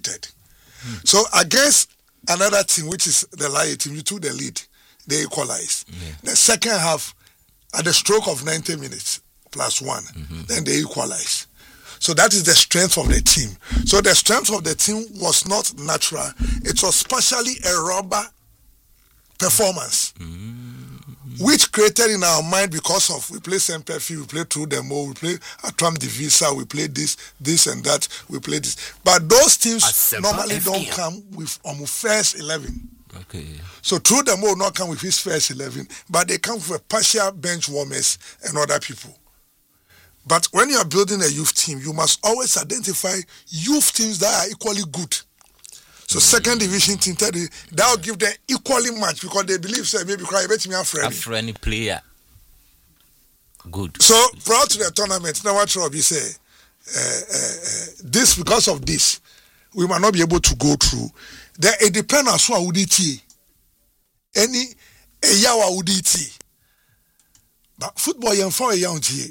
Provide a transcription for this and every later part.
defeated. So against another team, which is the Lion team, you took the lead. They equalized. The second half, at the stroke of 90 minutes, +1, then they equalized. So that is the strength of the team. So the strength of the team was not natural. It was partially a rubber performance, which created in our mind because of we play Semperfi, we play True Demo, we play Atram Divisa, we play this and that, we play this. But those teams normally don't come with first 11. Okay. So True Demo will not come with his first 11, but they come with a partial bench warmers and other people. But when you are building a youth team, you must always identify youth teams that are equally good. So second division team, that will give them equally much because they believe say maybe because I bet me a friendly player. Good. So prior to the tournament, now what Robbie say, this because of this, we might not be able to go through. Then it depends on what would it any a yawa would it. But football young for a young G.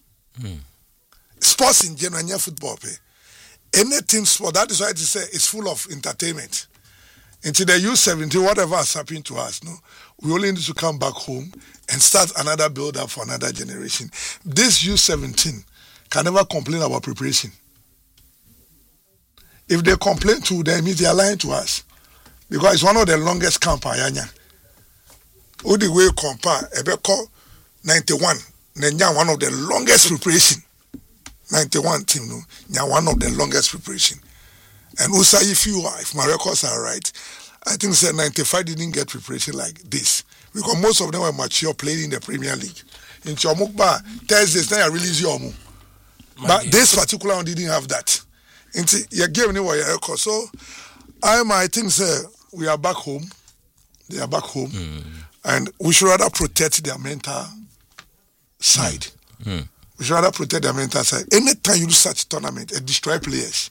Sports in general, football pay. Any team sport, that is why it is it's full of entertainment. Into the U17, whatever has happened to us, no, we only need to come back home and start another build up for another generation. This U17 can never complain about preparation. If they complain to them, it means they are lying to us. Because it's one of the longest camp ayanya. All the way compare Ebeko 91. Then one of the longest preparation. 91 team, no. Now one of the longest preparation. And also, if my records are right, I think 95 didn't get preparation like this. Because most of them were mature playing in the Premier League. In Chomukba, Thursdays, now I release your move. But this particular one didn't have that. You gave me what your record. So I think we are back home. They are back home. And we should rather protect their mental side. We should rather protect their mental side. Anytime you do such tournament, it destroys players.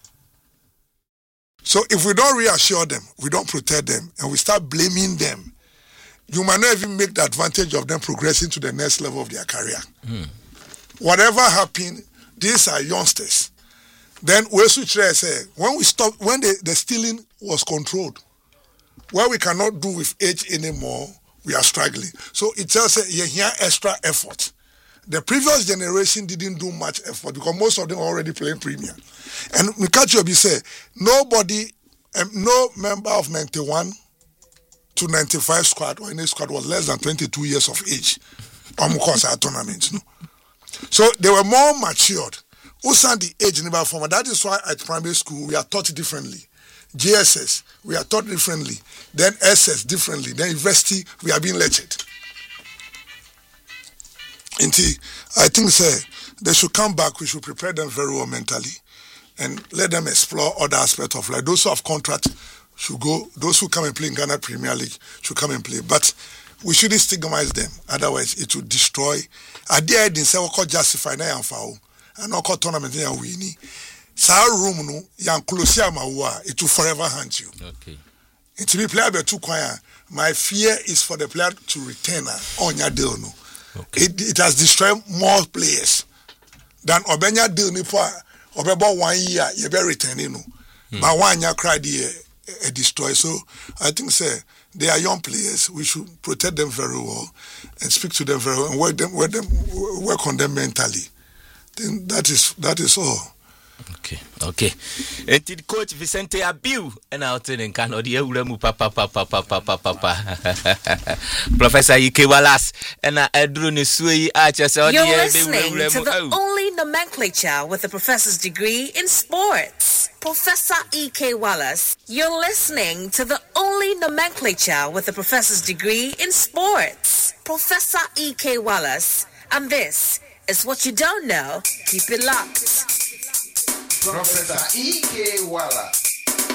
So if we don't reassure them, we don't protect them, and we start blaming them, you might not even make the advantage of them progressing to the next level of their career. Whatever happened, these are youngsters. Then we switch say when we stop, when the stealing was controlled, where we cannot do with age anymore, we are struggling. So it tells us you hear extra effort. The previous generation didn't do much effort because most of them are already playing Premier. And Mikachi say nobody, no member of 91 to 95 squad or any squad was less than 22 years of age. Our tournament, no? So they were more matured. Also, the age in about form. That is why at primary school we are taught differently. JSS we are taught differently. Then SS differently. Then university we are being lectured. I think they should come back. We should prepare them very well mentally and let them explore other aspects of life. Those who have contract should go. Those who come and play in Ghana Premier League should come and play. But we shouldn't stigmatize them. Otherwise, it will destroy. I didn't say we could justify na foul and we could tournament na winning. Sa room no yan close it will forever haunt you. Okay. It will be player be too quiet. My fear is for the player to return on your deal no. Okay. It has destroyed more players than Obenya deal me for Obeba 1 year you be returning no. But 1 year cry destroy. So I think they are young players. We should protect them very well and speak to them very well and work on them mentally. Then that is all. Okay. And coach Vicente Abiu and I'll tell you can audio papa. Professor Ike Wallace and Edru Nisui Archers. You're listening to the only nomenclature with a professor's degree in sports. Professor Ike Wallace. You're listening to the only nomenclature with a professor's degree in sports. Professor Ike Wallace. And this is what you don't know. Keep it locked. Professor E.K. Wallace.